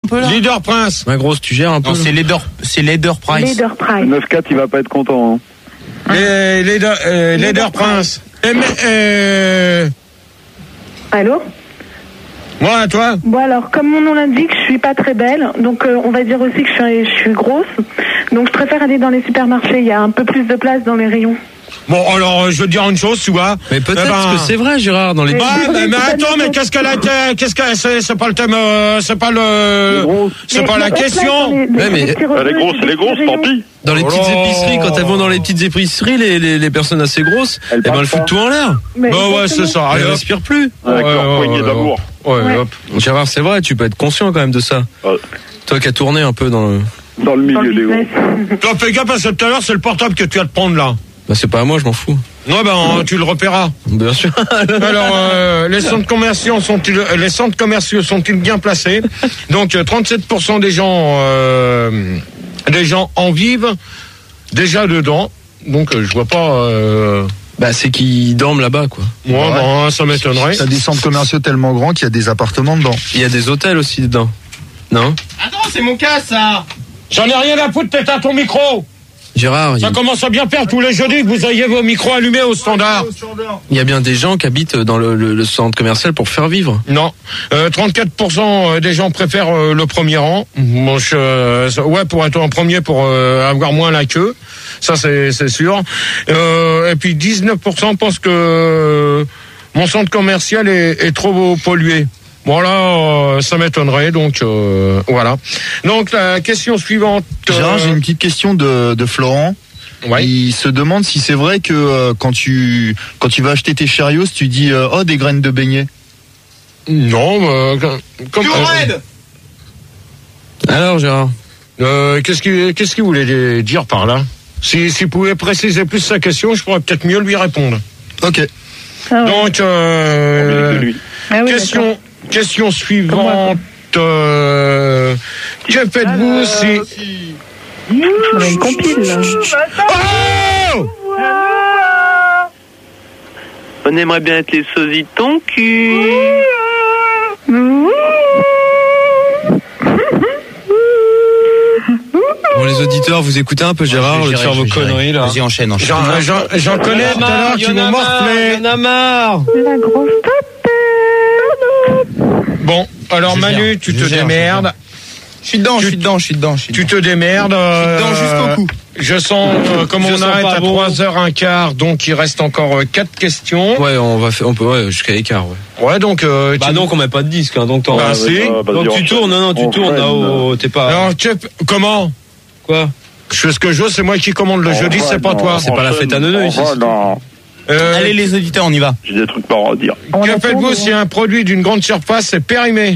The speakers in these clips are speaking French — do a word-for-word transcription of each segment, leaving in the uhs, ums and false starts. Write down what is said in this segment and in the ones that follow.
peu là. Leader Prince. Ouais, grosse, tu gères un peu. Non, c'est Leader, c'est Leader Price. Leader Price. neuf quatre, il va pas être content. Hein. Les, Leader, euh, Leader Prince. Eh, mais, euh... Allô? Moi, toi? Bon alors, comme mon nom l'indique, je suis pas très belle, donc euh, on va dire aussi que je suis, je suis grosse. Donc je préfère aller dans les supermarchés, il y a un peu plus de place dans les rayons. Bon, alors, je veux te dire une chose, tu vois. Mais peut-être eh ben... que c'est vrai, Gérard, dans les... Ouais, mais, mais attends, mais qu'est-ce qu'elle a été, qu'est-ce qu'elle, c'est, c'est pas le thème, euh, c'est pas le, c'est pas la question. Les, ouais, mais... Elle est grosse, elle est grosse, tant pis. Dans les petites oh épiceries, quand elles vont dans les petites épiceries, les, les, les personnes assez grosses, elles, eh ben, elles foutent tout en l'air. Mais bah ouais, c'est ça. Elles respirent plus. Avec ouais, leur ouais, poignée ouais, d'amour. Ouais, ouais. hop. Gérard, c'est vrai, tu peux être conscient quand même de ça. Ouais. Toi qui as tourné un peu dans le... Dans le dans milieu le des business. Toi, fais gaffe parce que tout à l'heure, c'est le portable que tu vas te prendre là. Bah, c'est pas à moi, je m'en fous. Ouais, ben, tu le repéras. Bien sûr. Alors, euh, les centres commerciaux sont-ils, les centres commerciaux sont-ils bien placés? Donc, trente-sept pour cent des gens, euh, des gens en vivent déjà dedans. Donc, euh, je vois pas. Euh... Bah, c'est qu'ils dorment là-bas, quoi. Moi, ouais, bon, ça m'étonnerait. T'as des centres commerciaux tellement grands qu'il y a des appartements dedans. Il y a des hôtels aussi dedans. Non? Attends, c'est mon cas, ça. J'en ai rien à foutre, t'éteins ton micro. Gérard, ça il... commence à bien faire tous les jeudis que vous ayez vos micros allumés au standard. Il y a bien des gens qui habitent dans le, le, le centre commercial pour faire vivre. Non, euh, trente-quatre pour cent des gens préfèrent euh, le premier rang. Bon, je, euh, ouais, pour être en premier, pour euh, avoir moins la queue. Ça, c'est, c'est sûr. Euh, et puis dix-neuf pour cent pensent que euh, mon centre commercial est, est trop pollué. Voilà, euh, ça m'étonnerait, donc euh, voilà. Donc la question suivante. Euh... Gérard, j'ai une petite question de, de Florent. Ouais. Il se demande si c'est vrai que euh, quand tu quand tu vas acheter tes Cheerios, tu dis euh, oh des graines de beignet. Non, euh, comme. Euh, Alors Gérard, euh, qu'est-ce qu'il qu'est-ce qu'il voulait dire par là? Si s'il pouvait préciser plus sa question, je pourrais peut-être mieux lui répondre. Ok. Ah ouais. Donc euh, Ah oui, question. d'accord. Question suivante. Euh, que faites-vous si... On a une compile, là. Oh On aimerait bien être les sosies de ton cul. bon les auditeurs, vous écoutez un peu Gérard, le faire vos conneries là. Vas-y, enchaîne, enchaîne. J'en, j'en, j'en connais tout à l'heure qui m'ont morflé. Y'en a marre. La grosse Bon, alors Je Manu, gère, tu je te gère, démerdes. Je suis dedans, je suis dedans, je suis dedans. je suis Tu dedans. te démerdes. Je suis dedans jusqu'au cou. Je sens, euh, comme Je on sens arrête pas à bon. trois heures quinze, donc il reste encore euh, quatre questions. Ouais, on va faire, on peut, ouais, jusqu'à l'écart, ouais. Ouais, donc... Euh, Bah tu... donc on met pas de disque, hein, donc t'en... Bah, si. Ah, bah, donc dis, tu on tournes, non, non, tu on tournes, freine. là, oh, t'es pas... Alors, tu... comment? Quoi? Je fais ce que je veux, c'est moi qui commande le On jeudi, c'est freine, pas on toi. C'est pas la fête à neuneux, ici. Oh, non. Euh, Allez les auditeurs, on y va. J'ai des trucs pas à dire. On que attend, faites-vous mais si bon. un produit d'une grande surface est périmé?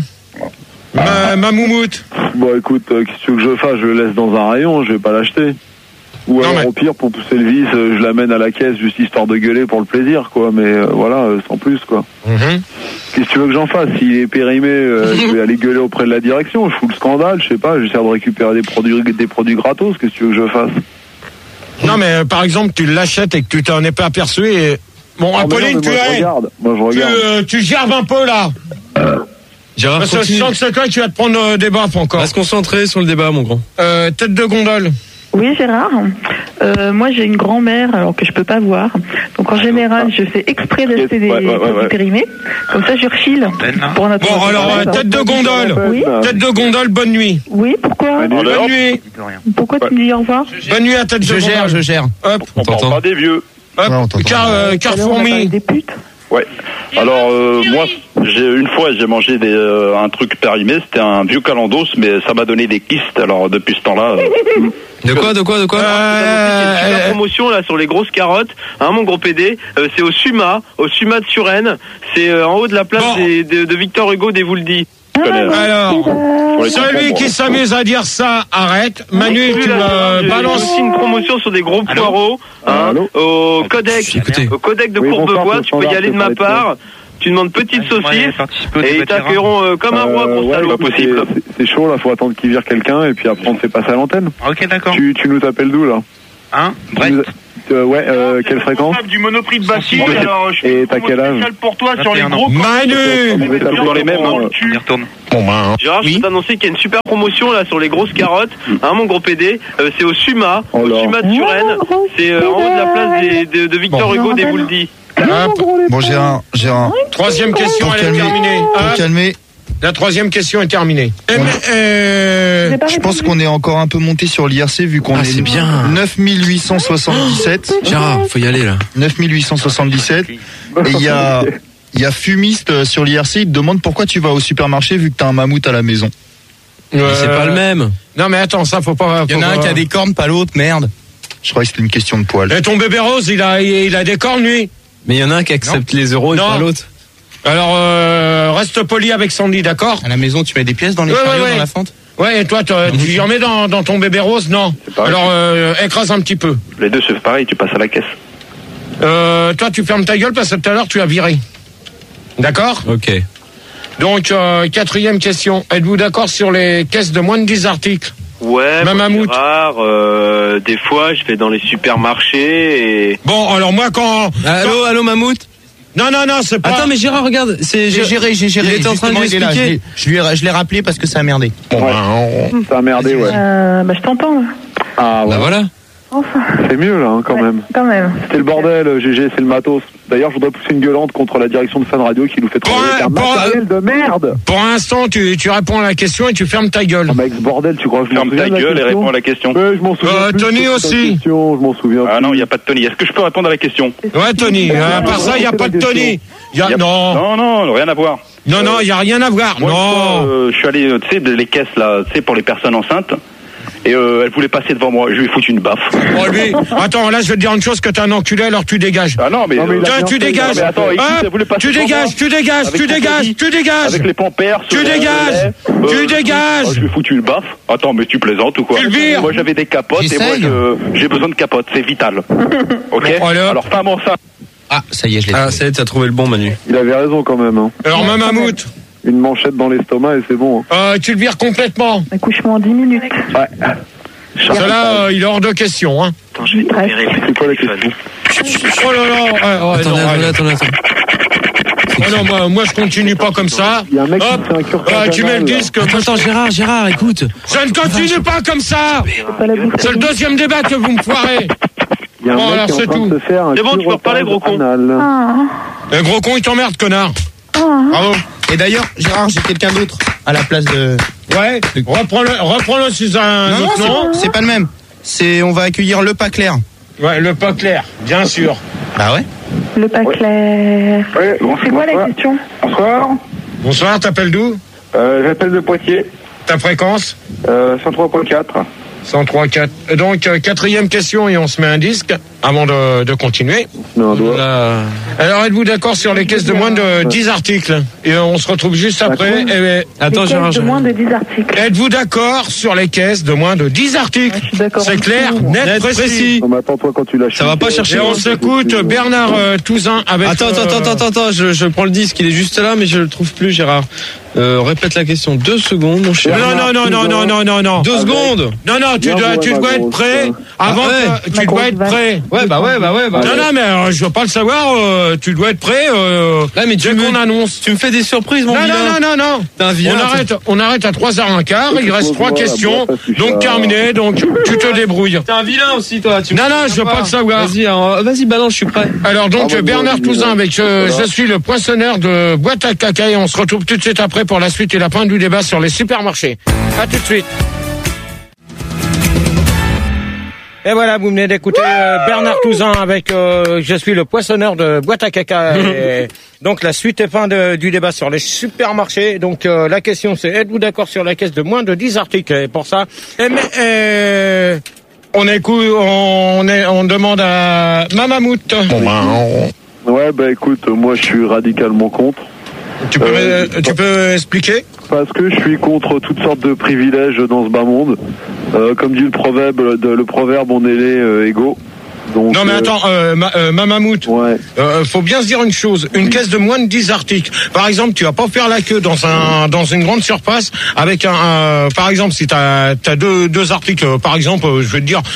Ma, ma moumoute. Bon, écoute, euh, qu'est-ce que tu veux que je fasse? Je le laisse dans un rayon, je vais pas l'acheter. Ou Non, alors, mais- au pire, pour pousser le vis, euh, je l'amène à la caisse juste histoire de gueuler pour le plaisir, quoi. Mais euh, voilà, euh, sans plus, quoi. Mhm. Qu'est-ce que tu veux que j'en fasse? S'il est périmé, euh, je vais aller gueuler auprès de la direction. Je fous le scandale, je sais pas. J'essaie de récupérer des produits, des produits gratos. Qu'est-ce que tu veux que je fasse? Non, mais euh, par exemple, tu l'achètes et que tu t'en es pas aperçu et... Bon, Ah, mais Apolline, non, mais tu moi, je es... regarde. Moi, je Tu, regarde. euh, tu gerbes un peu, là. Gérard, Parce que je continue. sens que c'est toi qui vas te prendre euh, des baffes encore. Va se concentrer sur le débat, mon grand. Euh, tête de gondole. Oui, Gérard. Euh, moi, j'ai une grand-mère, alors que je peux pas voir. Donc, en général, je fais exprès d'acheter des Ouais, ouais, ouais, produits ouais. périmés. Comme ça, je refile. Pour notre Bon, alors, euh, tête de gondole. Oui. Tête de gondole, bonne nuit. Oui, pourquoi? Ouais, Bonne Hop. nuit. Pourquoi tu me dis au revoir? Bonne nuit à tête de Je gondole. gère, je gère. Hop, On t'entend. parle pas des vieux. hop. Ouais, on t'entend. Car, euh, Tout à l'heure, on a parlé Carrefourmi. des putes. Ouais. Alors euh, moi, j'ai une fois j'ai mangé des, euh, un truc périmé, c'était un vieux calendos, mais ça m'a donné des kystes. Alors depuis ce temps-là, euh, De quoi, de quoi, de quoi? Il y a une Euh, super promotion là sur les grosses carottes, hein, mon gros P D. Euh, c'est au Suma, au Suma de Suresnes. C'est euh, en haut de la place Bon. des- de, de Victor Hugo des Vouldis. Ah, connais, bah, alors, pour les celui comprendre. qui s'amuse à dire ça, arrête. Manu, tu Là, me j'ai balances. aussi une promotion sur des gros Allô poireaux, hein, Allô au Codec, Écoutez. au Codec de Oui, Courbevoie. bonsoir, Tu peux y bonsoir, aller de c'est ma pour part. Tu demandes petite saucisse et ils t'accueilleront euh, comme un roi, Euh, gros ouais, salaud. bah, c'est- c'est- C'est chaud là, faut attendre qu'il vire quelqu'un et puis après on te fait passer à l'antenne. Ok, d'accord. Tu, tu nous t'appelles d'où là? Hein, Tu Brest. nous- Euh, ouais, euh, quelle fréquence? Du Monoprix de Bastille, alors je Et t'as quel âge? pour toi sur les gros. Manu! Dans les mêmes, hein. On y retourne. Bon, ben, Gérard, je peux t'annoncer qu'il y a une super promotion là sur les grosses carottes. Hein, mon gros P D, euh, c'est au Suma, Oh au là. Suma de Suresnes. C'est euh, en haut de la place des, de, de Victor Bon. Hugo des Bouldi. hop. Bon, Gérard, Gérard, Troisième question, pour elle est calmer, terminée. pour Hop. calmer, La troisième question est terminée. Eh, mais, euh, J'ai pas je pense répondu. qu'on est encore un peu monté sur l'I R C vu qu'on Ah, est c'est bien. neuf mille huit cent soixante-dix-sept. Gérard, faut y aller là. neuf mille huit cent soixante-dix-sept. Et il y a, il y a Fumiste euh, sur l'I R C, il te demande pourquoi tu vas au supermarché vu que t'as un mammouth à la maison. Mais c'est pas le même. Non, mais attends, ça faut pas. Il y en faut a un pas- qui a des cornes, pas l'autre, merde. Je crois que c'était une question de poil. Et ton bébé rose, il a, il a des cornes, lui. Mais il y en a un qui accepte les euros et Non. pas l'autre. Alors, euh, reste poli avec Sandy, d'accord? À la maison, tu mets des pièces dans les Ouais, chariots, ouais, ouais. dans la fente? Ouais, et toi, toi, tu y en mets dans, dans ton bébé rose? Non. pareil. Alors, euh, écrase un petit peu. Les deux, c'est pareil, tu passes à la caisse. Euh, toi, tu fermes ta gueule parce que tout à l'heure, tu as viré. D'accord? Ok. Donc, euh, quatrième question. Êtes-vous d'accord sur les caisses de moins de dix articles? Ouais, Même moi, un mout. Gérard, euh, des fois je vais dans les supermarchés et... Bon, alors moi, quand... Allô, allô, Mammouth? Non, non, non, c'est pas... Attends, mais Gérard, regarde, c'est. J'ai géré, j'ai géré. Il était en train de Justement, lui il est là. Je expliquer. l'ai- Je lui ai- je l'ai rappelé parce que ça a merdé. Bon, ben, on- Ça a merdé, ouais. Euh, bah, je t'entends, là. Ah, Bah ouais. voilà. Enfin. C'est mieux, là, hein, quand Ouais, même. Quand même. C'était le bordel, G G, c'est le matos. D'ailleurs, je voudrais pousser une gueulante contre la direction de Fun Radio qui nous fait travailler avec un Pour un- matériel de merde. Pour l'instant, tu, tu réponds à la question et tu fermes ta gueule. Ah, mec, ce bordel, tu crois que je m'en Ferme souviens ta de la gueule et question réponds à la question. Ouais, je m'en souviens. Euh, plus, Tony c'est pas aussi. la question, je m'en souviens. Ah plus. non, il n'y a pas de Tony. Est-ce que je peux répondre à la question? Ouais, Tony. euh, à part ça, il n'y a pas de Tony. Y a, Y a- non. Non, non, rien à voir. Non, non, il n'y a rien à voir. Moi, une fois, Non. euh, je suis allé, euh, tu sais, les caisses là, tu sais, pour les personnes enceintes. Et euh, elle voulait passer devant moi. Je lui ai foutu une baffe. Oh, lui. Attends, là, je vais te dire une chose, que t'es un enculé, alors tu dégages. Ah non, mais, Non, mais euh, il a Tiens, bien tu fait, dégages. non, mais attends, écoute, Hop, elle voulait passer tu devant dégages, moi. tu dégages, Avec tu son dégages, colis, tu dégages. avec les pampers. Tu sur le- dégages. le lait. Tu dégages. oh, je lui ai foutu une baffe. Attends, mais tu plaisantes ou quoi? Tu le vires. Moi, j'avais des capotes et moi, J'essaye. je- j'ai besoin de capotes. C'est vital. Ok. Bon, allez, hop. Alors, femme enceinte. Ah, ça y est, je l'ai Ah, fait. ça y est, t'as trouvé le bon, Manu. Il avait raison quand même. Hein. Alors, même Mammouth, Une manchette dans l'estomac et c'est bon. Hein. euh, tu le vires complètement. Accouchement en dix minutes. Ouais. Cela, euh, il est hors de question, hein. Attends, je vais Bref. C'est quoi la question? Oh là là. Ouais, ouais, Attendez, non, attendez, allez. attendez, attendez. Oh non, moi, moi, je continue pas comme ça. Il y a un mec qui Hop. fait un cure Ah, tu mets le disque. Attends, attends, Gérard, Gérard, écoute. Je ne continue pas comme ça. C'est pas la bouffe. C'est le deuxième débat que vous me foirez. Il y a un Bon, mec alors, qui est en c'est train tout. de se faire un C'est bon, tu peux reparler, gros con. anal. Ah, Le gros con, il t'emmerde, connard. ah. Bravo. Et d'ailleurs, Gérard, j'ai quelqu'un d'autre à la place de. Ouais. Reprends-le, reprends-le sous un Non, non, autre c'est- nom. c'est pas le même. C'est, on va accueillir le pas clair. Ouais, le pas clair, bien sûr. Bah ouais. Le pas clair. Ouais, bonsoir. C'est quoi la question? Bonsoir. Bonsoir, t'appelles d'où? Euh, J'appelle de Poitiers. Ta fréquence? Euh, cent trois point quatre. cent trois quatre. Donc, euh, quatrième question et on se met un disque avant de, de continuer. Non, un doigt. Là. Alors, êtes-vous d'accord sur les caisses de moins de dix articles? Et euh, on se retrouve juste après. Et, Attends, Les Gérard, caisses de je- moins de dix articles. êtes-vous d'accord sur les caisses de moins de dix articles? Ouais, je suis d'accord. C'est clair, net, Net, précis. précis. Non, mais attends, toi, quand tu lâches. Ça va pas chercher Et on loin. s'écoute Bernard euh, Touzin avec... Attends, attends, euh, attends, attends, attends, je, je prends le disque, il est juste là, mais je le trouve plus, Gérard. Euh, répète la question. Deux secondes, mon cher. Non, non, non, non, non, non, non, non. Deux secondes. Non, non, tu Bien dois, joué, tu ma dois être grosse. prêt avant Ah ouais. que... Tu Ma dois grosse être vache. prêt. Ouais, bah ouais, bah ouais, bah Non, ouais. non, mais euh, je veux pas le savoir, euh, tu dois être prêt euh, Là, mais tu dès me- qu'on annonce. Tu me fais des surprises, mon Non, vilain. non, non, non, non. T'es un vilain, On toi. arrête, on arrête à trois heures quinze, il reste trois Pose-moi la questions, boîte à sucre. donc terminé, donc tu te débrouilles. T'es un vilain aussi, toi. Tu me Non, non, fais je veux peur. pas le savoir. Vas-y, alors, vas-y, balance, je suis prêt. Alors donc Ah, bah, Bernard bon, Touzin avec euh, voilà. je suis le poinçonneur de boîte à caca et on se retrouve tout de suite après pour la suite et la fin du débat sur les supermarchés. À tout de suite. Et voilà, vous venez d'écouter euh, Bernard Touzin avec euh, je suis le poinçonneur de boîte à caca. Et donc la suite et fin de- du débat sur les supermarchés. Donc euh, la question c'est êtes-vous d'accord sur la caisse de moins de dix articles? Et pour ça, eh, mais, euh, on écoute, on, est, on demande à Mamamout. Ouais, bah écoute, moi je suis radicalement contre. Tu peux, Euh, tu peux expliquer? Parce que je suis contre toutes sortes de privilèges dans ce bas monde. Euh, comme dit le proverbe, de- le proverbe on est les euh, égaux. Donc, Non mais euh, attends, euh, ma, euh, ma mammouth, Ouais. euh, faut bien se dire une chose, une caisse de moins de dix articles. Par exemple, tu vas pas faire la queue dans un dans une grande surface avec un, un par exemple si t'as as deux deux articles, euh, par exemple, euh, je vais te dire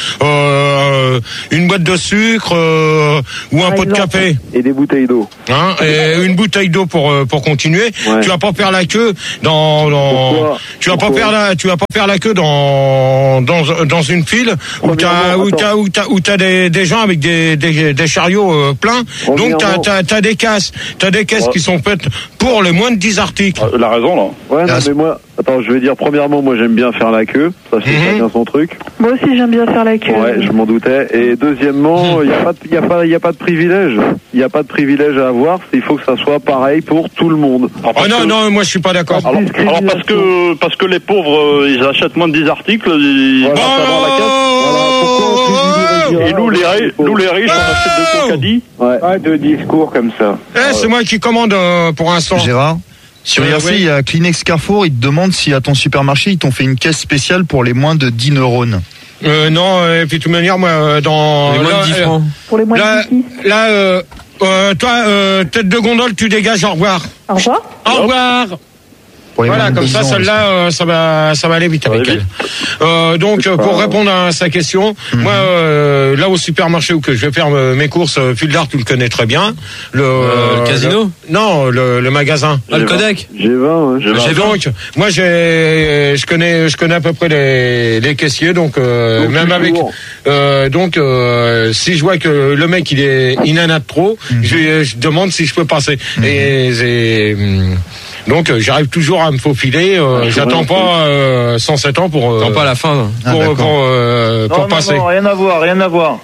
euh, une boîte de sucre euh, ou un Par pot de exemple. café, Et des bouteilles d'eau. hein, et une bouteille d'eau pour euh, pour continuer. Ouais. Tu vas pas faire la queue dans dans Pourquoi tu vas pas Pourquoi faire la tu vas pas faire la queue dans dans dans une file où t'as Premièrement, où t'as où t'as où t'as des des gens avec des des, des chariots euh, pleins. Donc t'as Premièrement- t'as t'as des caisses, t'as des caisses Ouais. qui sont faites pour les moins de dix articles. Ah, la raison, là. Ouais, non, Ah, mais moi, attends, je vais dire, premièrement, moi j'aime bien faire la queue. Ça, c'est Mhm. chacun son truc. Moi aussi, j'aime bien faire la queue. Ouais, je m'en doutais. Et deuxièmement, il n'y a pas, de- il y a pas, il y a pas de privilège. Il n'y a pas de privilège à avoir. Il faut que ça soit pareil pour tout le monde. Alors, Oh parce non que- non, moi je suis pas d'accord. Alors, alors parce que parce que les pauvres, euh, ils achètent moins de dix articles, ils Voilà. passent avant la caisse. Voilà, pourquoi on privilégie Et nous, les, ri- nous, les riches, on achète de Concadie. Ouais. Pas de discours comme ça. Eh, c'est moi qui commande euh, pour l'instant. Gérard, sur Euh, I R C, oui. il y a Kleenex Carrefour, ils te demandent si à ton supermarché, ils t'ont fait une caisse spéciale pour les moins de dix neurones. Euh, non, et puis de toute manière, moi, euh, dans Les moins là, de dix francs. Pour les moins là, de dix. là, euh, euh, toi, euh, tête de gondole, tu dégages. Au revoir. Au revoir. Au revoir. Pour les Voilà, moins de comme dix ça, ans, celle-là, euh, ça va, ça va aller vite Ça va avec aller elle. Euh, donc, euh, pour répondre à sa question, Mhm. moi, euh, là au supermarché où que je vais faire euh, mes courses, euh, Fildar, tu le connais très bien. Le, Euh, le casino le- Non, le, le magasin. Ah, le codec. G vingt, ouais. J'ai vingt. Et donc, moi, j'ai, je connais, je connais à peu près les, les caissiers, donc, euh, Donc, même avec, toujours. euh, donc, euh, si je vois que le mec il est, il en a trop, je, je demande si je peux passer. Et c'est, hum, donc, euh, j'arrive toujours à me faufiler. Euh, Ah, j'attends ouais, pas euh, cent sept ans pour, euh, Non, pas à la fin. non. Ah, pour, d'accord. pour, euh, pour non, passer. non, rien à voir, rien à voir.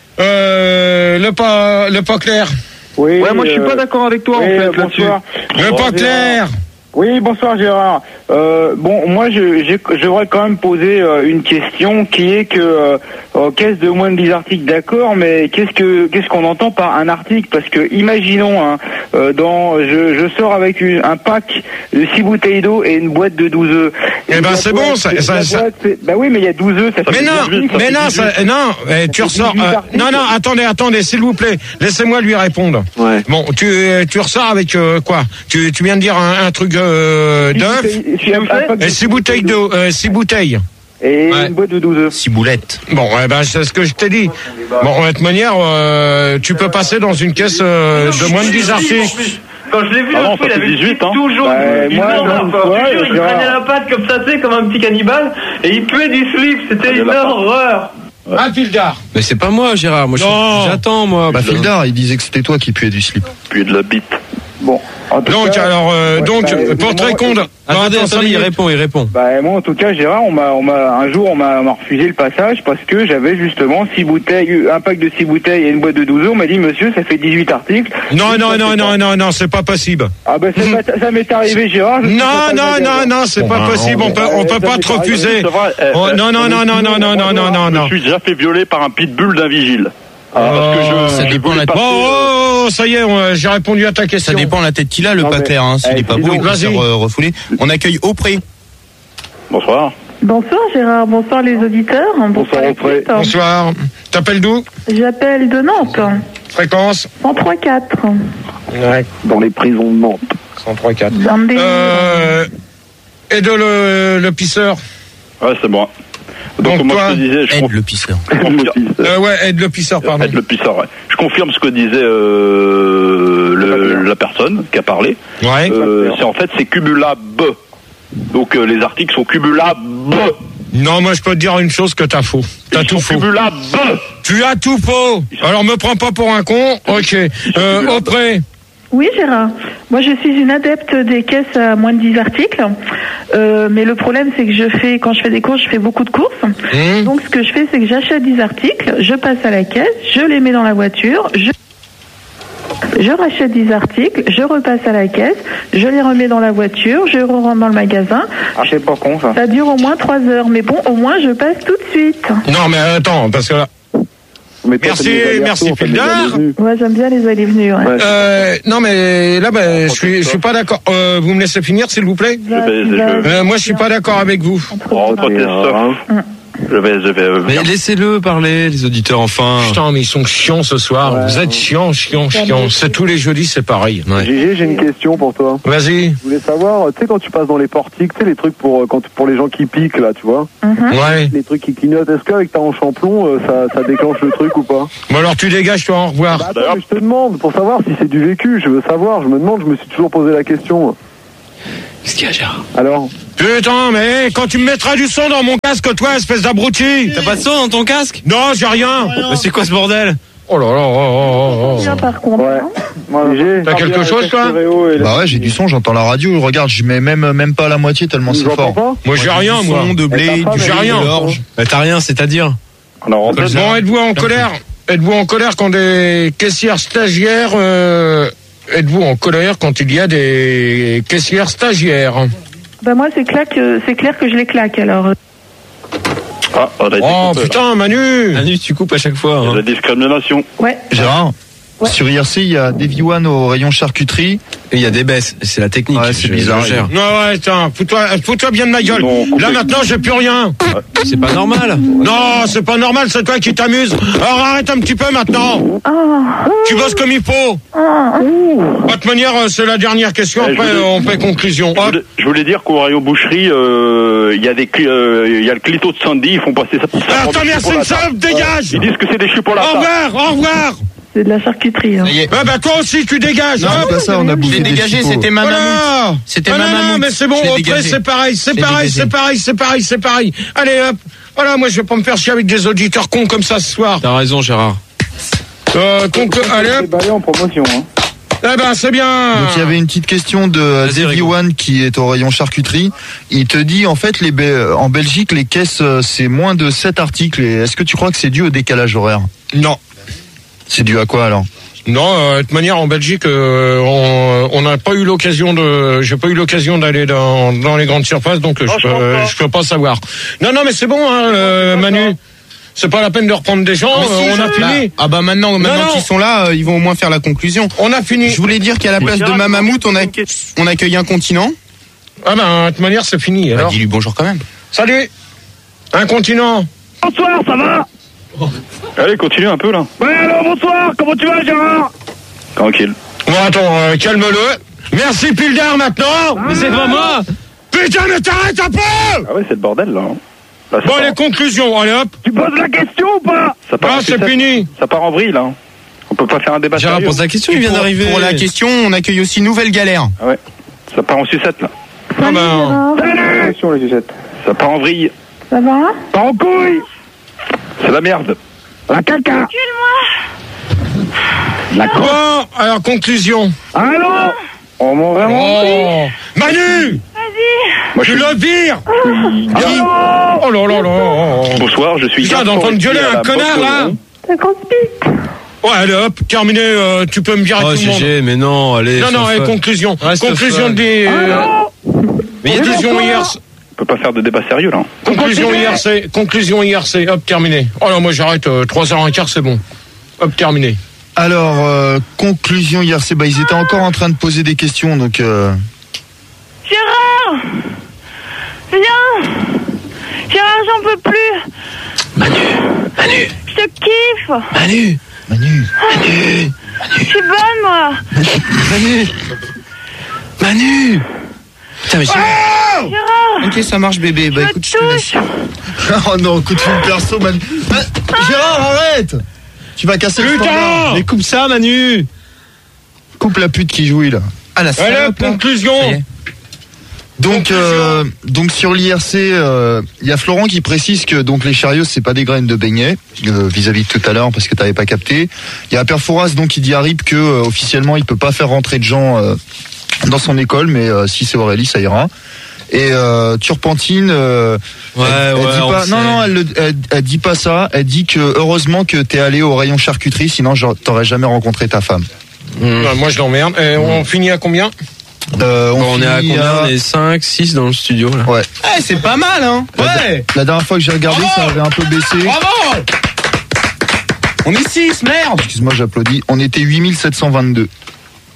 Euh, le pas, le pas clair, Oui, Ouais, moi je suis euh, pas d'accord avec toi oui, en fait euh, là-dessus. bonsoir. le pas clair. Oui, bonsoir Gérard. Euh, bon, moi je j'ai- j'aimerais quand même poser euh, une question qui est que euh, euh, caisse de moins de dix articles, d'accord, mais qu'est-ce que qu'est-ce qu'on entend par un article? Parce que imaginons, hein, euh, dans je, je sors avec une, un pack de six bouteilles d'eau et une boîte de douze œufs. Eh ben, La c'est boîte, bon, ça- la ça- boîte, ça- c'est- bah oui, mais il y a douze œufs, ça fait Mais non, dix-huit, ça mais fait non, dix-huit. ça, non, eh, tu fait ressors. dix-huit euh, articles. non, non, attendez, attendez, s'il vous plaît, laissez-moi lui répondre. Ouais. Bon, tu, euh, tu ressors avec euh, quoi tu, tu viens de dire un, un truc euh, Six d'œuf bouteilles- six- un pack de et six bouteilles d'eau, euh, six bouteilles. et Ouais. une boîte de douze œufs. Six boulettes. Bon, eh ben c'est ce que je t'ai dit. Bon, de toute manière, euh, tu peux passer dans une caisse euh, de moins de dix articles. Quand je l'ai vu Ah l'autre non, fois, ça il fait avait dix-huit, le hein. toujours Bah, il moi, faisait non, horreur, quoi. ouais, Je te jure, il Gérard. prenait la patte comme ça, tu sais, comme un petit cannibale, et il puait du slip, c'était Prenait une la patte. horreur. Un Pildar. Mais c'est pas moi, Gérard. Moi, je- Non. j'attends, moi. Bah, Fildar, il disait que c'était toi qui puais du slip. Puis de la bite. Bon, en tout Donc, cas, alors, euh, ouais, donc, bah, pour te moi, répondre. Attendez, attends, cinq attendez, il minutes. répond, il répond. Bah, moi, en tout cas, Gérard, on m'a, on m'a, un jour, on m'a, on m'a refusé le passage parce que j'avais justement six bouteilles, un pack de six bouteilles et une boîte de douze œufs. On m'a dit, monsieur, ça fait dix-huit articles. Non, non, non, non, non, non, c'est pas possible. Ah, bah, ça, m'est- ça m'est arrivé, Gérard. je suis Non, pas non, le non, magasin. non, c'est Bon, pas bah, possible. On peut, on peut ça pas m'est te arrivé, refuser. C'est vrai. eh, Oh, eh, non, non, non, non, non, non, non, non, non, Je non. me suis déjà fait violer par un pitbull d'un vigile. Ah, Oh, parce que je, ça je dépend voulais la- passer, Bon, euh, oh, oh, ça y est, on- j'ai répondu à ta question. Ça dépend de la tête qu'il a, le Non, pas mais- clair. Hein. S'il eh, est pas dis beau, donc, il peut se vas-y. re- refouler. On accueille Auprès. Bonsoir. Bonsoir Gérard, bonsoir les auditeurs. Bonsoir, les Auprès. petites. Bonsoir. T'appelles d'où? J'appelle de Nantes. Fréquence? cent trois quatre. Ouais, Dans les prisons de Nantes. cent trois quatre. Dans des- Euh, et de le, le pisseur. Ouais, c'est moi. Donc, Donc, moi, toi, je te disais, je Aide confirme. le pisseur. Euh, ouais, aide le pisseur, pardon. Aide le pisseur, ouais. Je confirme ce que disait euh, le- la personne qui a parlé. Ouais. Euh, c'est en fait, c'est cumulable. Donc, euh, les articles sont cumulables. Non, moi, je peux te dire une chose que t'as faux. T'as Ils tout sont faux. cumulables. Tu as tout faux. Alors, me prends pas pour un con. Ok. Euh, Auprès. Oui Gérard, moi je suis une adepte des caisses à moins de dix articles, euh, mais le problème c'est que je fais, quand je fais des courses, je fais beaucoup de courses. Mmh. Donc ce que je fais c'est que j'achète dix articles, je passe à la caisse, je les mets dans la voiture, je... Je rachète dix articles, je repasse à la caisse, je les remets dans la voiture, je rentre dans le magasin. Ah, c'est pas con, ça. Ça dure au moins trois heures, mais bon, au moins je passe tout de suite. Non, mais attends, parce que là. Mais toi, Merci, t'as des allers-retours, merci, t'as des Fildar. allers-venues. Moi j'aime bien les allées-venues. Ouais. Ouais. Euh, non, mais là, ben, je suis, je suis pas d'accord. Euh, vous me laissez finir, s'il vous plaît? Va- je vais- va- je- Euh, moi, je suis pas d'accord avec vous. entre- Entre tes Et, euh, sœurs. hein. Je vais, je vais. Mais laissez-le parler, les auditeurs, enfin. Putain, mais ils sont chiants ce soir. Ouais. Vous êtes chiants, chiants, chiants. C'est tous les jeudis, c'est pareil. Ouais. Gégé, j'ai une question pour toi. Vas-y. Je voulais savoir, tu sais, quand tu passes dans les portiques, tu sais, les trucs pour, quand, pour les gens qui piquent, là, tu vois, Ouais. les trucs qui clignotent, est-ce qu'avec ta hanche en plomb, euh, ça, ça déclenche le truc ou pas? Bon alors tu dégages, toi, au revoir. Bah, attends, mais je te demande, pour savoir si c'est du vécu, je veux savoir, je me demande, je me suis toujours posé la question. Qu'est-ce qu'il y a, Gérard? Alors? Putain, mais quand tu me mettras du son dans mon casque, toi, espèce d'abruti. T'as pas de son dans ton casque? Non, j'ai rien. Mais c'est quoi ce bordel? Oh là là, oh, oh, oh, Bien, oh. par contre. Ouais. Moi, T'as quelque chose, toi? Bah ouais, j'ai du son, j'entends la radio. Regarde, je mets même même pas la moitié tellement c'est fort. Moi, j'ai rien, moi. Son, de blé, Et ta femme, du j'ai elle rien. dit, l'orge. Bah, t'as rien, c'est-à-dire? Alors, en fait, Bon, êtes-vous en colère? Êtes-vous en colère quand des caissières stagiaires... Euh... Êtes-vous en colère quand il y a des caissières stagiaires? Bah moi c'est clair que c'est clair que je les claque alors. ah, on a été Oh coupé, là. putain, Manu. Manu, tu coupes à chaque fois. Il y a Hein. de la discrimination. Ouais. Gérard, Ouais. sur I R C, il y a Davy One au rayon charcuterie. Et il y a des baisses. C'est la technique. Ouais, c'est Je- bizarre. je gère. Non, ouais, attends, fous-toi, fous-toi bien de ma gueule. Non, coupé. Là maintenant, j'ai plus rien. C'est pas normal. Non, c'est pas normal, c'est toi qui t'amuses. Alors arrête un petit peu maintenant. Ah. Tu bosses comme il faut. Ah. De toute manière, euh, c'est la dernière question. Ouais, Après, je voulais- on fait conclusion. Je Hop. voulais, je voulais dire qu'au rayon boucherie, euh, il y a des, cli- euh, il y a le clito de Sandy, ils font passer ça. ça Alors, pour ta des mère, choux pour c'est une la tarte. salope, dégage. Ils disent que c'est des choux pour la Au tarte. revoir, au revoir. C'est de la charcuterie. Hein. Ça y est. Ouais, bah toi aussi, tu dégages. Non, Hop. c'est pas ça, on a Je bouffé l'ai des dégagé, chipots. c'était ma maman. Voilà. C'était Ah ma non, non, maman. mais c'est bon, Je l'ai après dégagé. c'est pareil, c'est Je l'ai pareil, dégagé. c'est pareil, c'est pareil, c'est pareil. Allez hop, voilà, moi je vais pas me faire chier avec des auditeurs cons comme ça ce soir. T'as raison, Gérard. Euh, donc, allez C'est hop, balai en promotion, hein. eh ben c'est bien. Donc il y avait une petite question de euh, Vas-y, Davy Rigo. One qui est au rayon charcuterie. Il te dit en fait les Be- en Belgique les caisses euh, c'est moins de sept articles. Et est-ce que tu crois que c'est dû au décalage horaire? Non. C'est dû à quoi alors? Non, euh, de toute manière en Belgique, euh, on on n'a pas eu l'occasion de, j'ai pas eu l'occasion d'aller dans dans les grandes surfaces, donc euh, Oh, je je pense peux pas. je peux pas savoir. Non non, mais c'est bon, hein, euh, Manu. C'est pas la peine de reprendre des gens. Mais si, euh, on a bah, fini. Ah bah maintenant, maintenant non. qu'ils sont là, euh, ils vont au moins faire la conclusion. On a fini. Je voulais dire qu'à la place de Gérard, Mamamout, on, a, on accueille un continent. Ah ben de toute manière c'est fini. Bah, Alors. dis-lui bonjour quand même. Salut. Un continent. Bonsoir, ça va? Allez, continue un peu là. Ouais, alors bonsoir, comment tu vas, Gérard? Tranquille. Bon, attends, euh, calme-le. Merci, Pildar, maintenant. Mais c'est pas moi. Putain, mais t'arrêtes un peu. Ah ouais, c'est le bordel là. hein. Là, ça Bon, part- les conclusions, allez hop. Tu poses la question ou pas? ça part Ah, en c'est sucette. fini. Ça part en vrille là. hein. On peut pas faire un débat Gérard sérieux. pose la question, il vient Pour- d'arriver. Pour la question, on accueille aussi Nouvelle Galère. Ah ouais. Ça part en sucette là. Ah ben, Salut! Question, les sucettes. Ça part en vrille. Ça va? Pas en couille! C'est la merde. La caca! La crotte! bon, alors, conclusion. Allô? Oh, mon vraiment? Oh. Manu, Moi je tu suis. le vires. Allô? Oh là là là. Bonsoir, je suis. Putain, Gaston d'entendre ici gueuler à un la connard, Botte là. Rond. Ça conspire. Ouais, allez hop, terminé, euh, tu peux me virer Oh, tout le monde. G G, mais non, allez. Non, non, sois allez, fun. conclusion. Reste Conclusion fun. des... euh, Mais il y a des conclusion hier... On peut pas faire de débat sérieux là. Conclusion I R C, conclusion I R C, hop, terminé. Oh là, moi j'arrête, euh, trois heures quinze, c'est bon. Hop, terminé. Alors euh, conclusion I R C, bah ils étaient encore en train de poser des questions donc. Euh... Gérard! Viens! Gérard, j'en peux plus! Manu, Manu, Je te kiffe! Manu, Manu. Manu, Je suis bonne, moi! Manu, Manu. Putain, mais Gérard. Gérard! Ok, ça marche bébé. Bah Je écoute, je te laisse. touche! Oh non, coup de fil perso, Manu. Ah, Gérard, arrête. Tu vas casser le Putain. standard. Mais coupe ça, Manu. Coupe la pute qui jouit là. Ah la Allez, salope, hop, là. conclusion. Ça y est. Donc, euh, donc sur l'I R C, euh, il y a Florent qui précise que donc les chariots c'est pas des graines de beignet euh, vis-à-vis de tout à l'heure parce que t'avais pas capté. Il y a Perfouras donc qui dit à Rip que euh, officiellement il peut pas faire rentrer de gens euh, dans son école, mais euh, si c'est Aurélie ça ira. Et euh, Turpentine, euh, Ouais, elle, elle ouais, dit on pas, sait. non non, elle, le- elle, elle dit pas ça. Elle dit que heureusement que t'es allé au rayon charcuterie, sinon genre, t'aurais jamais rencontré ta femme. Ouais, moi je l'emmerde. Et on finit à combien? Euh, Bon, on est à finit combien? On est cinq, six dans le studio, là. Ouais. Eh, c'est pas mal, hein. Ouais. La dernière fois que j'ai regardé, Bravo. ça avait un peu baissé. Bravo. On est six, merde. Excuse-moi, j'applaudis. On était huit mille sept cent vingt-deux.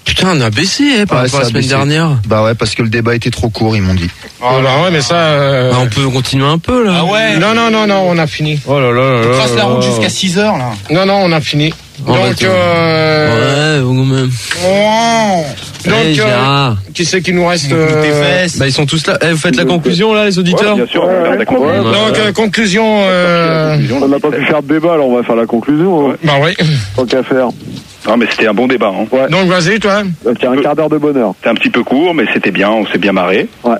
Putain, on a baissé eh, par Ouais, rapport à ça la a semaine baissé. dernière. Bah ouais, parce que le débat était trop court, ils m'ont dit. Oh bah ouais, mais ça. Euh... Bah, on peut continuer un peu là. Ah ouais. Non, non, non, non, on a fini. Oh là là là On là. trace la là route là. jusqu'à six heures là. Non, non, on a fini. Oh, bah, Donc, tu- euh... Ouais, quand même. Oh. donc Hey, euh, Gérard. qui c'est qui nous reste Tes euh... fesses. Bah ils sont tous là. Eh, vous faites la conclusion là, les auditeurs. Ouais, bien sûr, on va faire la conclusion. Ouais. Donc, euh, conclusion. Euh... On n'a pas pu faire de débat, alors on va faire la conclusion. Hein. Bah oui. Tant qu'à faire. Non, mais c'était un bon débat. Hein. Ouais. Donc, vas-y, toi. Tiens, un quart d'heure de bonheur. C'était un petit peu court, mais c'était bien, on s'est bien marré. Ouais.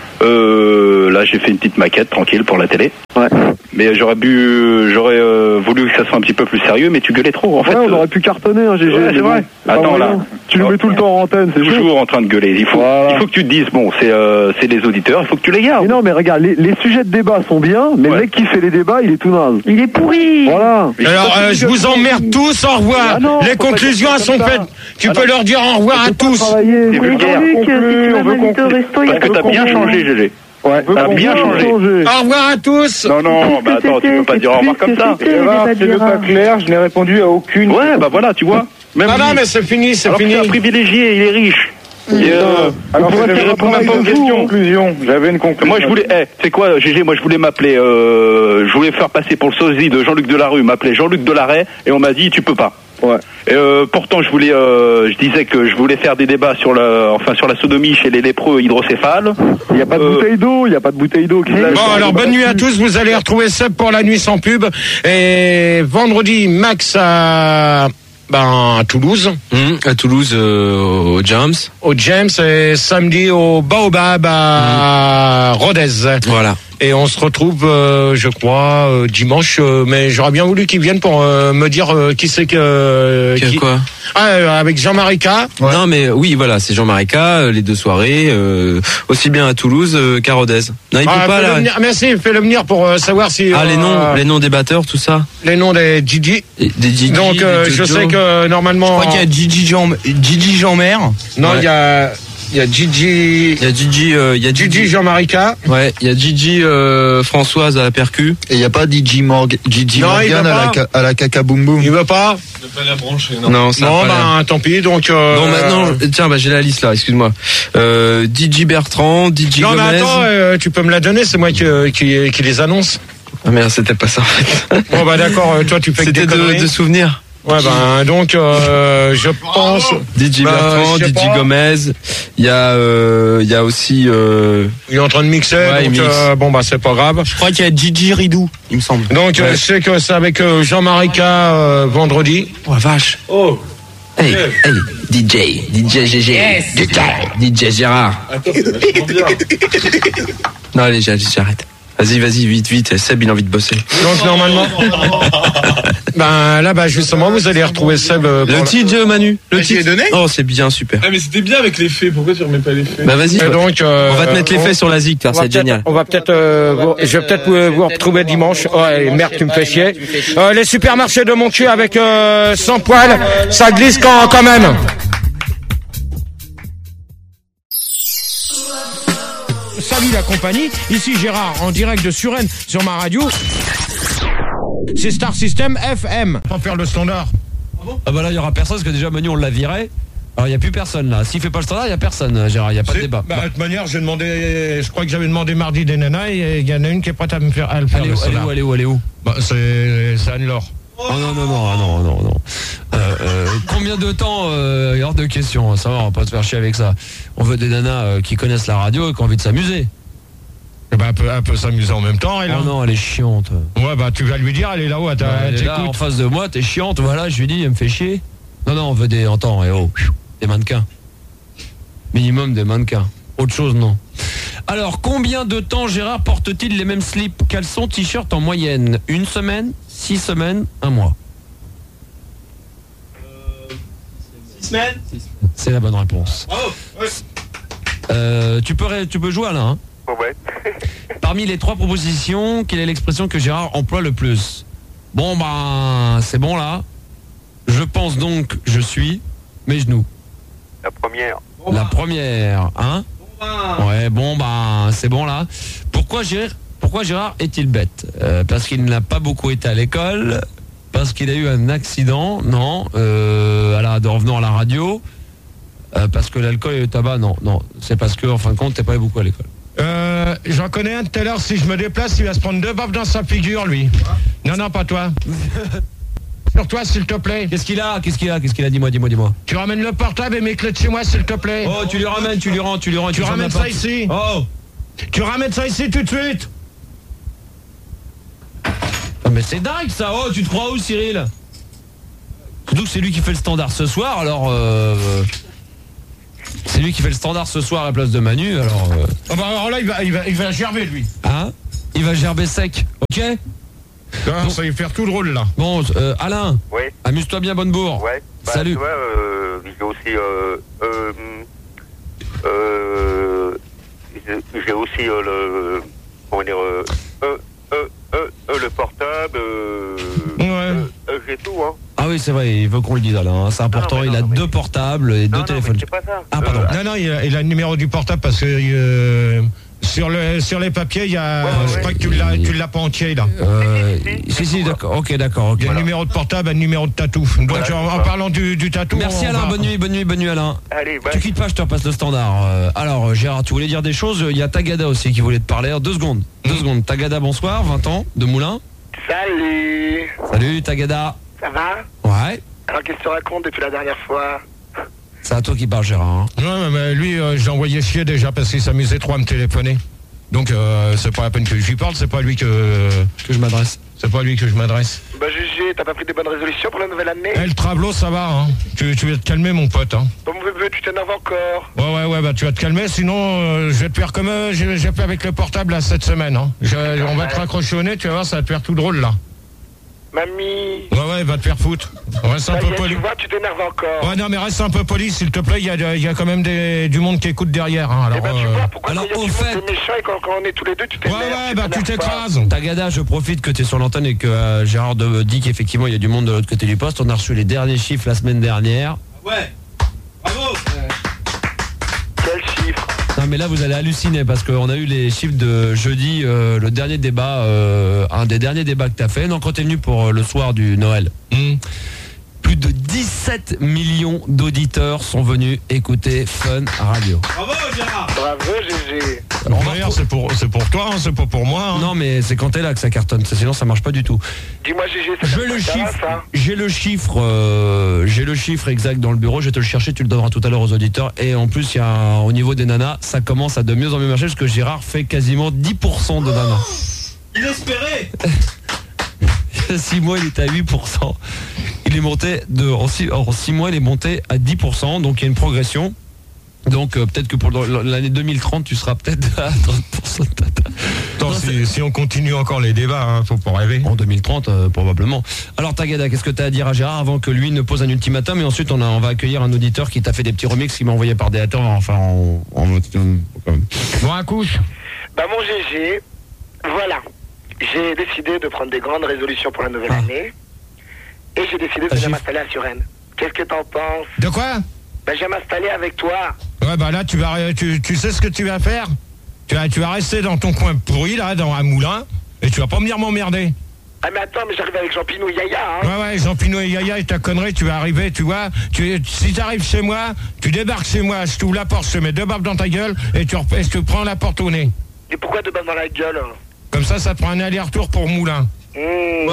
Euh, là, j'ai fait une petite maquette tranquille pour la télé. Ouais. Mais j'aurais bu, j'aurais euh, voulu que ça soit un petit peu plus sérieux, mais tu gueulais trop. En fait, Ouais, on euh, aurait pu cartonner, hein, G G. Ouais, mais c'est bon, vrai. pas Attends, moyen. là. Tu le mets tout le temps en antenne, c'est chaud. toujours en train de gueuler. Il faut, Voilà. il faut que tu te dises, bon, c'est, euh, c'est les auditeurs, il faut que tu les gardes. Mais non, mais regarde, les, les sujets de débat sont bien, mais Ouais. le mec qui fait les débats, il est tout naze. Il est pourri. Voilà. Mais Alors, je sais pas euh, si je tu vous veux- emmerde tous, au revoir. Ah non, Les faut pas conclusions dire elles ça sont comme ça. faites. Tu Ah peux non. leur dire au revoir à On peut pas tous. travailler. C'est Oui, vulgaire. Jean-Luc, Si tu veux on veut m'inviter au conclure. resto, il y a Parce que pas t'as bien de changé, G G. Ouais, T'as bien changé. Au revoir à tous. Non, non, bah attends, tu peux pas dire au revoir comme ça. Gérard, c'est le pas clair, je n'ai répondu à aucune. Ouais, bah voilà, tu vois. Même Ah non, lui. mais c'est fini, c'est Alors que fini. c'est un privilégié, il est riche. Et, euh, Alors, il j'avais répond même pas aux une questions. conclusion. J'avais une conclusion. Moi je voulais, eh, c'est quoi, G G, moi je voulais m'appeler, euh, je voulais faire passer pour le sosie de Jean-Luc Delarue, m'appeler Jean-Luc Delaret, et on m'a dit tu peux pas. Ouais. Et euh, pourtant je voulais, euh, je disais que je voulais faire des débats sur la, enfin sur la sodomie chez les lépreux hydrocéphales. Il n'y a pas de Euh, bouteille d'eau, il n'y a pas de bouteille d'eau. qui lâche. Bon, alors bonne nuit à tous. Vous allez retrouver Seb pour la nuit sans pub. Et vendredi, Max à, ben, à Toulouse, Mmh, à Toulouse, euh, au James. au James, et samedi au Baobab à Rodez. Voilà. Et on se retrouve, euh, je crois, euh, dimanche. euh, mais j'aurais bien voulu qu'ils viennent pour euh, me dire euh, qui c'est que. euh, Quel qui... quoi Ah, euh, avec Jean-Marie K. Non mais oui voilà, c'est Jean-Marie K, euh, les deux soirées, euh, aussi bien à Toulouse euh, qu'à Rodez. Non il Ah, peut pas fais-le là. venir- Merci, fais-le venir pour euh, savoir si. Ah les euh, noms, les noms des batteurs, tout ça. les noms des Gigi. Et des Gigi, Donc euh, des je Jojo. sais que euh, normalement. Je crois qu'il y a Gigi Jean, Gigi Jean-Mer. Non, il Ouais. y a, il y a Gigi. Il y a Gigi, euh, il y a Gigi Gigi. Jean-Marie K. Ouais, il y a Gigi euh, Françoise à la percu. Et il n'y a pas D J Morgan, Gigi Non, il Morgan va à la, pas. ca- à la caca boum boum. Il veut pas. Non, ça a Non, pas l'air. ben tant pis. Donc. Euh, Bon maintenant, je- tiens, bah j'ai la liste là, excuse-moi. Euh, D J Bertrand, D J Non, Gomez. mais attends, euh, tu peux me la donner. C'est moi qui, euh, qui, qui les annonce. Ah merde, c'était pas ça en fait. Bon bah d'accord. euh, Toi, tu fais que C'était des de, conneries. de souvenirs. Ouais, ben donc euh, je pense. D J Bah, Bertrand, je sais D J pas. Gomez. Il y a, euh, il y a aussi. Euh, Il est en train de mixer. Ouais, il donc mixe. euh, bon bah c'est pas grave. Je crois qu'il y a Gigi Ridou, il me semble. Donc euh, Ouais. je sais que c'est avec euh, Jean-Marie K euh, vendredi. Oh la vache. Oh. Hey, hey, D J, D J G G, D J, D J Gérard. Non allez, j'arrête. j'arrête. Vas-y, vas-y, vite, vite. Seb, il a envie de bosser. Donc normalement. ben là, bah justement, vous allez retrouver Seb. euh, pour Le la- titre, Manu. Le Mais j'y ai titre. donné. Oh, c'est bien, super. Ah mais c'était bien avec les faits, pourquoi tu remets pas les faits? Bah vas-y. Et donc, euh, On va te mettre les on- faits sur la zig, là, on va c'est peut-être- génial. On va peut-être, euh, vous- je vais peut-être vous, vous retrouver dimanche. Ouais, merde, tu me fais chier. Euh, les supermarchés de mon cul avec euh, sans poil, ça glisse quand, quand même. Salut la compagnie, ici Gérard en direct de Suresnes sur ma radio. C'est Star System F M. Pas faire le standard. Ah bah là il y aura personne parce que déjà Manu on l'a viré. Alors il y a plus personne là. S'il fait pas le standard, il y a personne Gérard, il y a pas de C'est- débat. bah, de toute manière, j'ai demandé, je crois que j'avais demandé mardi des nanas et il y en a une qui est prête à me faire, à le faire. Elle est le où, elle est standard. où, elle est où, elle est où? Bah, c'est, c'est Anne-Laure. Oh non non non ah non non non. Euh, euh, combien de temps euh, hors de question, ça va, on va pas se faire chier avec ça. On veut des nanas euh, qui connaissent la radio et qui ont envie de s'amuser. Eh ben, un peu, un peu s'amuser en même temps, elle. Oh hein. non, elle est chiante. Ouais, bah, tu vas lui dire, elle est là-haut, elle t'a- Elle elle est là en t'écoute. face de moi, t'es chiante, voilà, je lui dis, elle me fait chier. Non non, on veut des entends, et oh, des mannequins. Minimum des mannequins. Autre chose non. Alors, combien de temps Gérard porte-t-il les mêmes slips, caleçons, t-shirts en moyenne? Une semaine, six semaines, un mois? Six semaines? C'est la bonne réponse. Bravo. Ouais. Euh, tu, peux, ré- tu peux jouer Alain, hein? Ouais. Parmi les trois propositions, quelle est l'expression que Gérard emploie le plus? Bon ben, c'est bon là. Je pense donc, je suis, mes genoux. La première. La première, hein? Ouais, bon ben, c'est bon là. Pourquoi Gérard, pourquoi Gérard est-il bête? Euh, Parce qu'il n'a pas beaucoup été à l'école? Parce qu'il a eu un accident? Non. Euh, à la, de revenant à la radio? Euh, parce que l'alcool et le tabac, non, non. C'est parce que, en fin de compte, t'es pas beaucoup à l'école. Euh, j'en connais un tout à l'heure, si je me déplace, il va se prendre deux baffes dans sa figure, lui. Non, non, pas toi. Sur toi, s'il te plaît. Qu'est-ce qu'il a Qu'est-ce qu'il a Qu'est-ce qu'il a Dis-moi, dis-moi, dis-moi. Tu ramènes le portable et mes clés de chez moi, s'il te plaît. Oh, tu lui ramènes, tu lui rends, tu lui rends. Tu ramènes ça ici. Oh. Tu ramènes ça ici tout de suite. Ah, mais c'est dingue ça. Oh, tu te crois où, Cyril? Surtout que c'est lui qui fait le standard ce soir, alors... Euh... C'est lui qui fait le standard ce soir à la place de Manu, alors... Euh... Oh bah alors là, il va, il va, il va gerber, lui. Hein? Il va gerber sec, ok? Ah, bon. Ça va lui faire tout drôle, là. Bon, euh, Alain. Oui. Amuse-toi bien, Bonnebourg. Ouais. Bah, salut. Tu vois, euh, j'ai aussi... Euh, euh, euh, j'ai aussi euh, le... Comment dire... Euh, euh, euh, euh, euh, le portable... Euh, ouais. Euh, euh, j'ai tout, hein. Ah oui, c'est vrai, il veut qu'on le dise, Alain. Hein. C'est important, non, non, il a non, deux mais... portables et non, deux non, téléphones. Mais c'est pas ça. Ah, pardon. Euh, non, non, il a, il a le numéro du portable parce que... Euh... Sur, le, sur les papiers, il y a. Ouais, ouais, je crois ouais. que tu l'as, tu l'as pas entier là. Euh, si, si, d'accord. Ok, d'accord. Okay. Il y a voilà. un numéro de portable, un numéro de tatou. Donc voilà, en, en parlant du, du tatou. Merci Alain, va... bonne nuit, bonne nuit, bonne nuit Alain. Allez, bye. Tu quittes pas, je te repasse le standard. Euh, alors Gérard, tu voulais dire des choses? Il y a Tagada aussi qui voulait te parler. Deux secondes. Deux mmh. secondes. Tagada, bonsoir, vingt ans, de Moulins. Salut. Salut Tagada. Ça va? Ouais. Alors qu'est-ce que tu racontes depuis la dernière fois? C'est à toi qui parle, Gérard. Hein. Non, mais lui, euh, j'ai envoyé chier déjà parce qu'il s'amusait trop à me téléphoner. Donc euh, c'est pas la peine que je lui parle, c'est pas à lui que euh, que je m'adresse. C'est pas à lui que je m'adresse. Bah Gégé, t'as pas pris des bonnes résolutions pour la nouvelle année? Eh, le Trablo, ça va, hein. Tu, tu vas te calmer, mon pote, hein. Bon, mon bébé, tu t'énerves encore. Ouais, ouais, ouais, bah tu vas te calmer, sinon euh, je vais te faire comme euh, j'ai, j'ai fait avec le portable là cette semaine, hein. Je, on va te raccrocher au nez, tu vas voir, ça va te faire tout drôle là. Mamie. Ouais, ouais, va te faire foutre. Reste un bah, peu y a, poli. Tu vois, tu t'énerves encore. Ouais, non, mais reste un peu poli, s'il te plaît. Il y a, y a quand même des, du monde qui écoute derrière. Hein, alors, eh ben, tu euh... vois, pourquoi alors, quand il y a au du fait... monde méchant et quand, quand on est tous les deux, tu t'énerves. Ouais, ouais, tu bah tu t'écrases. Tagada, je profite que tu es sur l'antenne et que euh, Gérard de, dit qu'effectivement il y a du monde de l'autre côté du poste. On a reçu les derniers chiffres la semaine dernière. Ouais. Bravo. Quel chiffre? Non mais là vous allez halluciner parce qu'on a eu les chiffres de jeudi, euh, le dernier débat, euh, un des derniers débats que tu as fait. Non, quand tu es venu pour euh, le soir du Noël. Mmh. Plus de dix-sept millions d'auditeurs sont venus écouter Fun Radio. Bravo Gérard. Bravo Gégé. Alors d'ailleurs c'est pour, c'est pour toi, hein, c'est pas pour moi. Hein. Non mais c'est quand t'es là que ça cartonne, sinon ça marche pas du tout. Dis-moi Gégé, c'est je le chiffre, j'ai le chiffre, euh, j'ai le chiffre exact dans le bureau. Je vais te le chercher, tu le donneras tout à l'heure aux auditeurs. Et en plus il y a un, au niveau des nanas, ça commence à de mieux en mieux marcher parce que Gérard fait quasiment dix pour cent de nanas. Oh, inespéré. Il y a six mois il était à huit pour cent. Il est monté de en six, en six mois il est monté à dix pour cent, donc il y a une progression. Donc euh, peut-être que pour l'année deux mille trente tu seras peut-être à trente pour cent. Attends, non, si, si on continue encore les débats, hein, faut pas rêver. En deux mille trente euh, probablement. Alors Tagada, qu'est-ce que tu as à dire à Gérard avant que lui ne pose un ultimatum? Et ensuite on, a, on va accueillir un auditeur qui t'a fait des petits remixes qu'il m'a envoyé par Déator. Enfin en, en, en, bon à couche. Bah mon Gégé, voilà. J'ai décidé de prendre des grandes résolutions pour la nouvelle ah. année. Et j'ai décidé de venir m'installer à Suresnes. Qu'est-ce que t'en penses? De quoi? Ben, je vais m'installer avec toi. Ouais, bah là, tu vas, tu, tu sais ce que tu vas faire? Tu vas, tu vas rester dans ton coin pourri, là, dans un moulin, et tu vas pas venir m'emmerder. Ah, mais attends, mais j'arrive avec Jean Pinot et Yaya, hein. Ouais, ouais, Jean Pinot et Yaya et ta connerie, tu vas arriver, tu vois. Tu, si t'arrives chez moi, tu débarques chez moi, je t'ouvre la porte, je te mets deux baffes dans ta gueule, et tu, et tu prends la porte au nez. Et pourquoi deux baffes dans la gueule? Comme ça, ça te prend un aller-retour pour moulin. Mmh, ouais,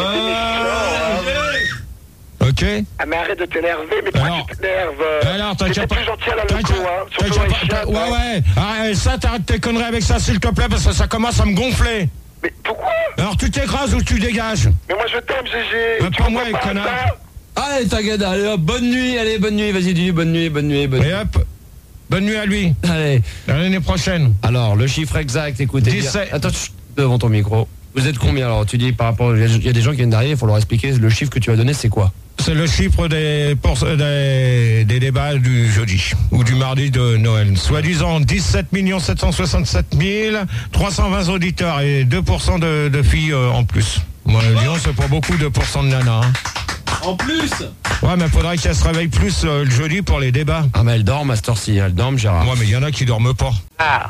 ouais. Ok. Ah mais arrête de t'énerver, mais pourquoi alors, tu t'énerves? Alors, t'as pas... plus gentil à la loco, hein. Surtout pas... les chiens, ouais, hein. ouais. Arrête, ça, t'arrêtes tes conneries avec ça, s'il te plaît, parce que ça commence à me gonfler. Mais pourquoi? Alors, tu t'écrases ou tu dégages? Mais moi, je t'aime, Gégé. Mais pas moi, les connards. Allez, Tagada, allez, hop, bonne nuit, allez, bonne nuit, vas-y, dis bonne nuit, bonne nuit, bonne nuit. Et hop, bonne nuit à lui. Allez. L'année prochaine. Alors, le chiffre exact, écoutez dix-sept. Bien. Attends, chut, devant ton micro. Vous êtes combien alors? Tu dis par rapport, il y a des gens qui viennent derrière, il faut leur expliquer le chiffre que tu vas donner, c'est quoi? C'est le chiffre des, pour, des, des débats du jeudi ou du mardi de Noël. Soi-disant dix-sept millions sept cent soixante-sept mille trois cent vingt auditeurs et deux pour cent de, de filles euh, en plus. Moi, Lyon, c'est pas beaucoup, deux pour cent de nanas. Hein. En plus? Ouais, mais faudrait qu'elle se réveille plus euh, le jeudi pour les débats. Ah, mais elle dort, à cette heure-ci, elle dort, Gérard. Ouais, mais il y en a qui dorment pas. Ah,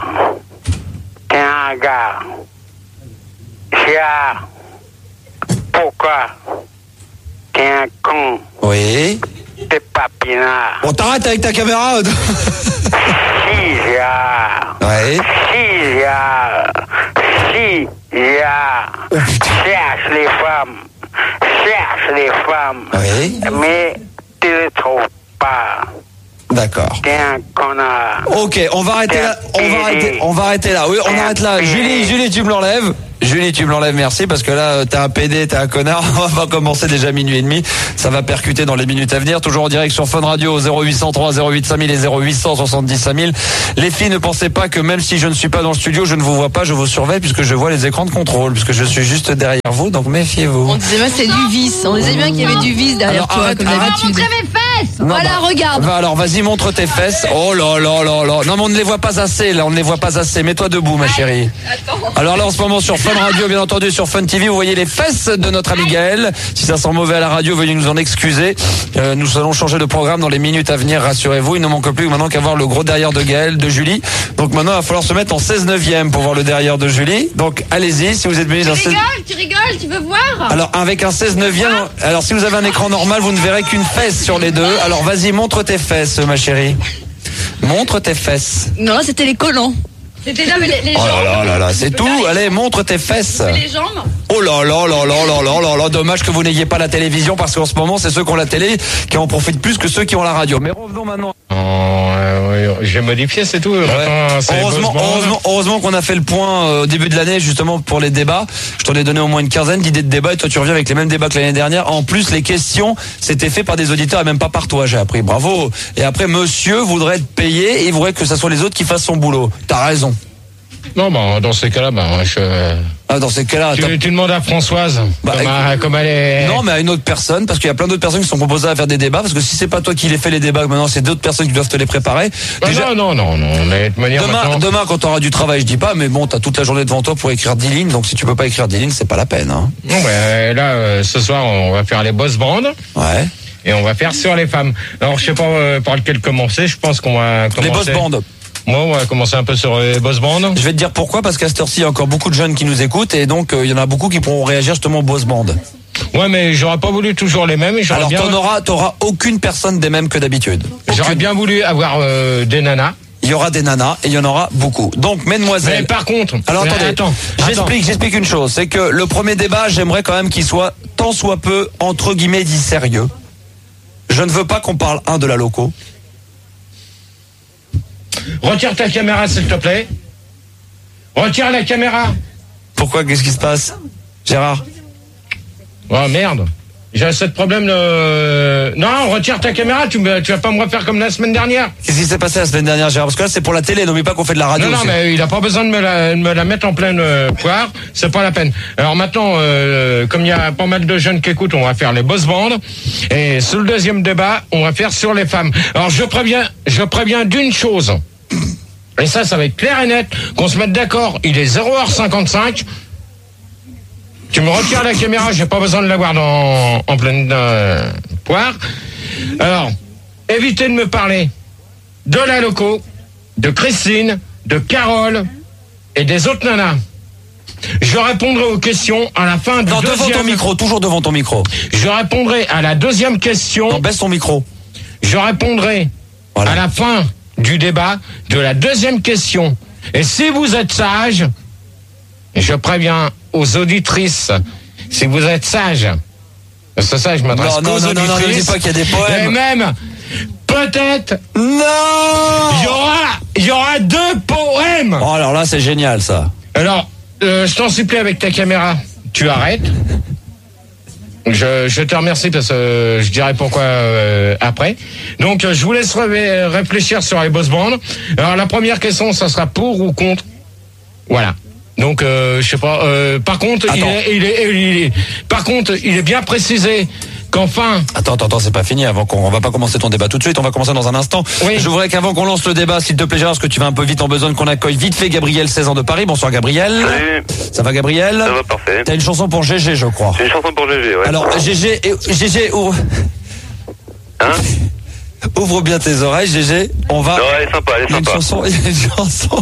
t'es un gars. Gérard, pourquoi? T'es un con. Oui. t'es pas pinard. Bon, t'arrêtes avec ta caméra. Si, Gérard. Ouais. Si, Gérard. Si, Gérard. Oh, Cherche les femmes. Cherche les femmes. Oui. Mais tu les trouves pas. D'accord. T'es un connard. Ok, on va arrêter là. On va arrêter, on va arrêter là. Oui, on arrête là. Julie, Julie, tu me l'enlèves. Julie, tu me l'enlèves, merci, parce que là, t'es un pédé, t'es un connard. On va commencer déjà minuit et demi. Ça va percuter dans les minutes à venir. Toujours en direct sur Fun Radio, zéro huit cent trois zéro huit cinq mille et zéro huit cent soixante-dix cinq mille. Les filles, ne pensez pas que même si je ne suis pas dans le studio, je ne vous vois pas, je vous surveille, puisque je vois les écrans de contrôle, puisque je suis juste derrière vous, donc méfiez-vous. On disait bien que c'est du vice. On disait bien qu'il y avait du vice derrière Alors, toi, arrête, comme arrête. d'habitude. Montrer mes fesses. Non, Voilà, bah, regarde. bah alors, vas-y, montre tes fesses. Oh là là là là. Non, mais on ne les voit pas assez, là, on ne les voit pas assez. Mets-toi debout, ma chérie. Attends. Alors là, en ce moment, sur Fun Radio, bien entendu, sur Fun T V, vous voyez les fesses de notre ami Gaël. Si ça sent mauvais à la radio, veuillez nous en excuser. Euh, nous allons changer de programme dans les minutes à venir, rassurez-vous. Il ne manque plus maintenant qu'à voir le gros derrière de Gaël, de Julie. Donc maintenant, il va falloir se mettre en seize neuvième pour voir le derrière de Julie. Donc allez-y, si vous êtes venu Tu dans seize... rigoles, tu rigoles, tu veux voir? Alors avec un seize neuvième, alors si vous avez un écran normal, vous ne verrez qu'une fesse sur les deux. Alors vas-y, montre tes fesses, ma chérie. Montre tes fesses. Non, là, c'était les collants. C'était là, mais les, les Oh jambes. là là là là, c'est tout. Allez, montre tes fesses. Les jambes. Oh là là là là là là là là, dommage que vous n'ayez pas la télévision, parce qu'en ce moment, c'est ceux qui ont la télé qui en profitent plus que ceux qui ont la radio. Mais revenons maintenant. Oh, euh, oui, j'ai modifié, c'est tout. Maintenant, c'est Heureusement, Bosman. heureusement, heureusement qu'on a fait le point euh, au début de l'année, justement pour les débats. Je t'en ai donné au moins une quinzaine d'idées de débats, et toi tu reviens avec les mêmes débats que l'année dernière. En plus, les questions, c'était fait par des auditeurs et même pas par toi, j'ai appris. Bravo. Et après, monsieur voudrait être payé et il voudrait que ce soit les autres qui fassent son boulot. T'as raison. Non, bah, dans ces cas-là, bah, je... Ah, dans ces cas-là, tu, tu demandes à Françoise, Bah, comme, à- comme elle est... Non, mais à une autre personne, parce qu'il y a plein d'autres personnes qui sont proposées à faire des débats, parce que si c'est pas toi qui les fais les débats, maintenant c'est d'autres personnes qui doivent te les préparer. Bah, Déjà- non, non, non, non, mais de toute manière, Demain, maintenant- demain, quand t'auras du travail, je dis pas, mais bon, t'as toute la journée devant toi pour écrire dix lignes, donc si tu peux pas écrire dix lignes, c'est pas la peine, hein. Non, bah, là, euh, ce soir, on va faire les boss bands. Ouais. Et on va faire sur les femmes. Alors, je sais pas euh, par lequel commencer, je pense qu'on va commencer... Les boss bands. Moi, on va commencer un peu sur les boss bands. Je vais te dire pourquoi, parce qu'à cette heure-ci, il y a encore beaucoup de jeunes qui nous écoutent, et donc, il euh, y en a beaucoup qui pourront réagir justement aux boss bands. Ouais, mais j'aurais pas voulu toujours les mêmes. et j'aurais Alors, bien... t'en auras, t'auras aucune personne des mêmes que d'habitude. J'aurais bien voulu avoir euh, des nanas. Il y aura des nanas et il y en aura beaucoup. Donc, mesdemoiselles. Mais par contre, alors mais attendez, attends, j'explique, attends. j'explique une chose, c'est que le premier débat, j'aimerais quand même qu'il soit tant soit peu entre guillemets dit sérieux. Je ne veux pas qu'on parle un de la loco. Retire ta caméra, s'il te plaît. Retire la caméra. Pourquoi? Qu'est-ce qui se passe, Gérard? Oh merde. J'ai ce problème de... Non, retire ta caméra, tu, me, tu vas pas me refaire comme la semaine dernière. Qu'est-ce qui s'est passé la semaine dernière, Gérard? Parce que là, c'est pour la télé, n'oublie pas qu'on fait de la radio. Non, non, aussi. mais il a pas besoin de me la, de me la mettre en pleine euh, poire, c'est pas la peine. Alors maintenant, euh, comme il y a pas mal de jeunes qui écoutent, on va faire les boss bands. Et sur le deuxième débat, on va faire sur les femmes. Alors je préviens, je préviens d'une chose. Et ça, ça va être clair et net, qu'on se mette d'accord. Il est zéro heure cinquante-cinq. Tu me retires la caméra, j'ai pas besoin de l'avoir dans, en pleine euh, poire. Alors, évitez de me parler de la loco, de Christine, de Carole et des autres nanas. Je répondrai aux questions à la fin du Non, deuxième... devant ton micro, toujours devant ton micro. Je répondrai à la deuxième question... Non, baisse ton micro. Je répondrai voilà. à la fin du débat de la deuxième question. Et si vous êtes sage, je préviens aux auditrices, si vous êtes sage, c'est ça, je m'adresse Non, non, qu'aux non, non, auditrices. ne dis pas qu'il y a des poèmes. Et même, peut-être, non, il y aura, il y aura deux poèmes. Oh, alors là, c'est génial, ça. Alors, euh, je t'en supplie avec ta caméra, tu arrêtes. Je, je te remercie parce que euh, je dirai pourquoi euh, après. Donc, euh, je vous laisse ré- réfléchir sur les boss bands. Alors, la première question, ça sera pour ou contre. Voilà. Donc, euh, je sais pas. Euh, par contre, il est, il, est, il est. Par contre, il est bien précisé qu'enfin. Attends, attends, attends, c'est pas fini. Avant qu'on, on va pas commencer ton débat tout de suite. On va commencer dans un instant. Oui. Je voudrais qu'avant qu'on lance le débat, s'il te plaît, Gérard, parce que tu vas un peu vite en besoin qu'on accueille vite fait Gabriel, seize ans de Paris. Bonsoir, Gabriel. Salut. Ça va, Gabriel? Ça va, parfait. T'as une chanson pour G G, je crois. C'est une chanson pour G G, ouais. Alors, G G, et- G G, ouvre. Hein? Ouvre bien tes oreilles, G G. On va. Non, elle est sympa, elle est Il y a une sympa. chanson, il y a une chanson.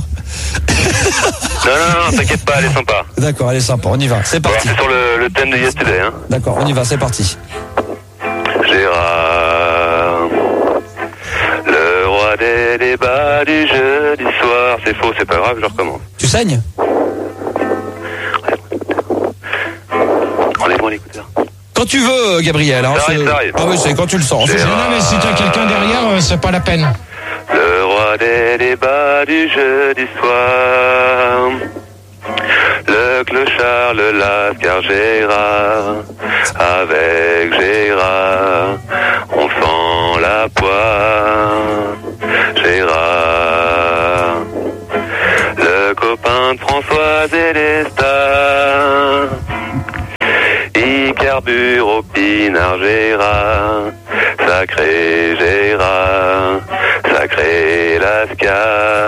Non, non, non, t'inquiète pas, elle est sympa. D'accord, elle est sympa. On y va. C'est Voilà, parti. c'est sur le, le thème de Yesterday, hein. D'accord, on y va. C'est parti. Gérard, débats du jeudi soir. C'est faux, c'est pas grave, je recommence. Tu saignes? Enlève-moi l'écouteur. Quand tu veux, Gabriel. Hein, ça arrive, ça arrive. Ah oui, c'est quand tu le sens. Non, mais si t'as quelqu'un derrière, euh, c'est pas la peine. Le roi des débats du jeudi soir. Le clochard, le lascar Gérard. Avec Gérard, on sent la poire. Gérard. Le copain de Françoise et les stars. Il carbure au pinard Gérard. Sacré Gérard. Sacré lascar.